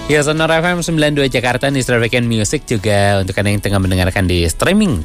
Ya, Sonora FM 92 Jakarta, Nisra Weekend Music juga untuk Anda yang tengah mendengarkan di streaming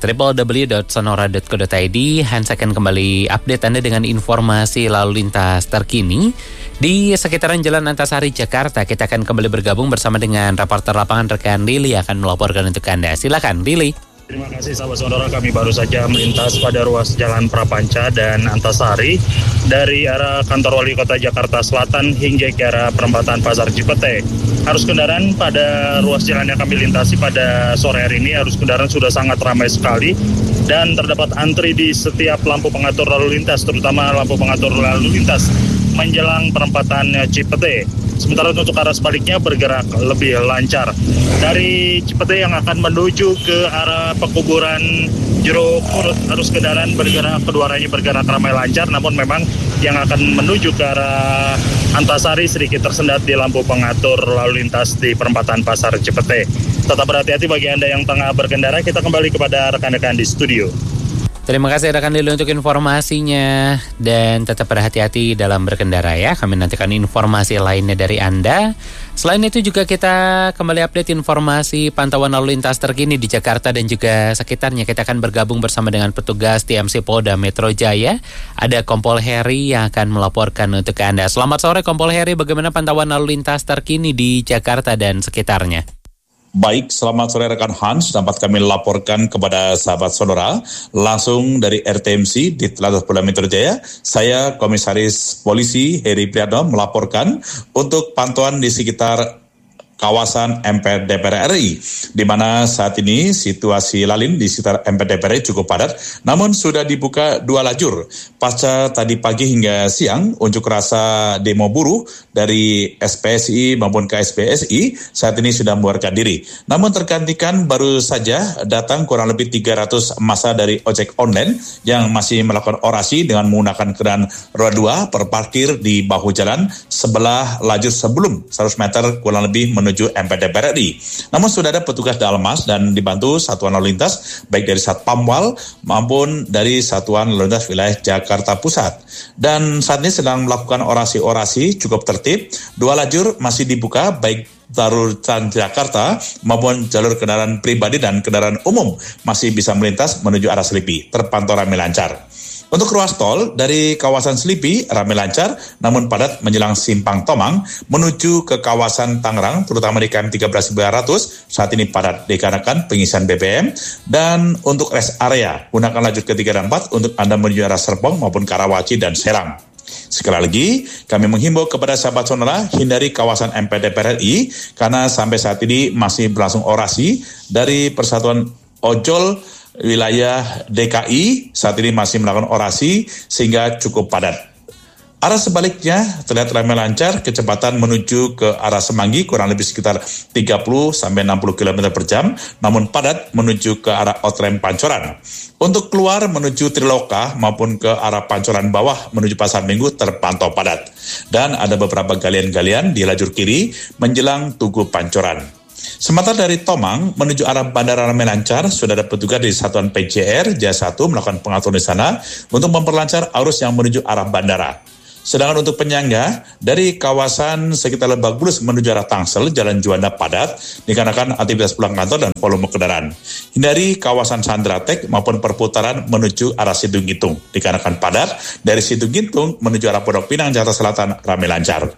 www.sonora.co.id. Hans akan kembali update Anda dengan informasi lalu lintas terkini di sekitaran Jalan Antasari, Jakarta. Kita akan kembali bergabung bersama dengan reporter lapangan rekan Lili akan melaporkan untuk Anda. Silakan, Lili. Terima kasih sahabat Sonora, kami baru saja melintas pada ruas Jalan Prapanca dan Antasari dari arah kantor wali kota Jakarta Selatan hingga ke arah perempatan Pasar Cipete. Arus kendaraan pada ruas jalan yang kami lintasi pada sore hari ini, arus kendaraan sudah sangat ramai sekali dan terdapat antri di setiap lampu pengatur lalu lintas, terutama lampu pengatur lalu lintas menjelang perempatan Cipete. Sementara untuk arah sebaliknya bergerak lebih lancar. Dari Cipete yang akan menuju ke arah pekuburan Jeruk Purut, arus kendaraan bergerak, kedua arahnya bergerak ramai lancar. Namun memang yang akan menuju ke arah Antasari sedikit tersendat di lampu pengatur lalu lintas di perempatan Pasar Cipete. Tetap berhati-hati bagi Anda yang tengah berkendara. Kita kembali kepada rekan-rekan di studio. Terima kasih rekan Lili untuk informasinya dan tetap berhati-hati dalam berkendara ya. Kami nantikan informasi lainnya dari Anda. Selain itu juga kita kembali update informasi pantauan lalu lintas terkini di Jakarta dan juga sekitarnya. Kita akan bergabung bersama dengan petugas TMC Polda Metro Jaya. Ada Kompol Heri yang akan melaporkan untuk Anda. Selamat sore Kompol Heri, bagaimana pantauan lalu lintas terkini di Jakarta dan sekitarnya? Baik, selamat sore rekan Hans. Dapat kami laporkan kepada sahabat Sonora langsung dari RTMC di Telantas Polda Metro Jaya. Saya Komisaris Polisi Heri Priadno melaporkan untuk pantauan di sekitar kawasan MPR DPR RI, di mana saat ini situasi lalin di sekitar MPR DPR RI cukup padat, namun sudah dibuka 2 lajur. Pasca tadi pagi hingga siang, unjuk rasa demo buruh dari SPSI maupun KSPSI saat ini sudah membuarkan diri. Namun tergantikan baru saja datang kurang lebih 300 massa dari ojek online yang masih melakukan orasi dengan menggunakan kendaraan roda 2 berparkir di bahu jalan sebelah lajur sebelum 100 meter kurang lebih menuju MPR DPR RI. Namun sudah ada petugas Dalmas dan dibantu satuan lalu lintas baik dari Satpamwal maupun dari satuan lalu lintas wilayah Jakarta Pusat. Dan saat ini sedang melakukan orasi-orasi cukup tertib. 2 lajur masih dibuka baik jalur Transjakarta maupun jalur kendaraan pribadi dan kendaraan umum masih bisa melintas menuju arah Selipi. Terpantau ramai lancar. Untuk ruas tol dari kawasan Selipi ramai lancar namun padat menjelang Simpang Tomang menuju ke kawasan Tangerang terutama di KM 13.900 saat ini padat dikarenakan pengisian BBM. Dan untuk rest area gunakan lajur ketiga dan 4 untuk Anda menuju arah Serpong maupun Karawaci dan Serang. Sekali lagi, kami menghimbau kepada sahabat Sonora hindari kawasan MPR DPR RI karena sampai saat ini masih berlangsung orasi dari Persatuan Ojol wilayah DKI saat ini masih melakukan orasi sehingga cukup padat. Arah sebaliknya terlihat ramai lancar, kecepatan menuju ke arah Semanggi kurang lebih sekitar 30-60 km per jam, namun padat menuju ke arah Outrem Pancoran. Untuk keluar menuju Triloka maupun ke arah Pancoran bawah menuju Pasar Minggu terpantau padat. Dan ada beberapa galian-galian di lajur kiri menjelang Tugu Pancoran. Sementara dari Tomang menuju arah Bandara ramai lancar, sudah ada petugas dari Satuan PJR Jaya 1 melakukan pengaturan di sana untuk memperlancar arus yang menuju arah bandara. Sedangkan untuk penyangga dari kawasan sekitar Lebak Bulus menuju arah Tangsel, Jalan Juanda padat dikarenakan aktivitas pulang kantor dan volume kendaraan. Hindari kawasan Sandratek maupun perputaran menuju arah Situ Gintung dikarenakan padat dari Situ Gintung menuju arah Pondok Pinang, Jakarta Selatan ramai lancar.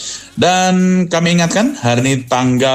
Dan kami ingatkan hari ini tanggal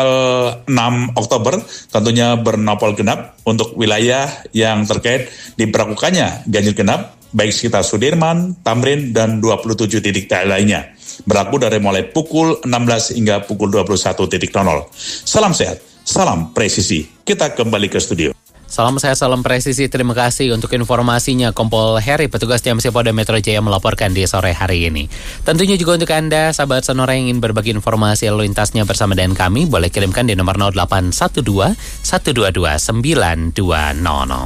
6 Oktober tentunya bernopol genap untuk wilayah yang terkait diberlakukannya ganjil genap baik sekitar Sudirman, Tamrin, dan 27 titik lainnya. Berlaku dari mulai pukul 16 hingga pukul 21.00. Salam sehat, salam presisi. Kita kembali ke studio. Salam sehat, salam presisi. Terima kasih untuk informasinya Kompol Heri, petugas TMC Polda Metro Jaya melaporkan di sore hari ini. Tentunya juga untuk Anda, sahabat Sonora yang ingin berbagi informasi lalu lintasnya bersama dengan kami, boleh kirimkan di nomor 0812 122 9200.